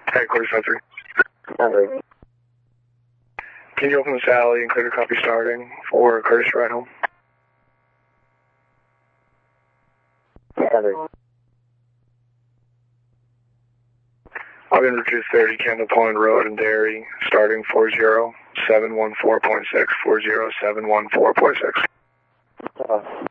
Headquarters 53. Number. Can you open this alley and clear the copy starting for Curtis Ride Home? Number. I'll introduce 30 Kendall Point Road in Derry, starting 40714.6, 40714.6.